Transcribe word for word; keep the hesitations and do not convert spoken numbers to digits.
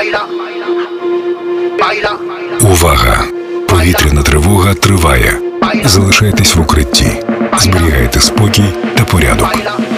Увага! Повітряна тривога триває. Залишайтесь в укритті. Зберігайте спокій та порядок.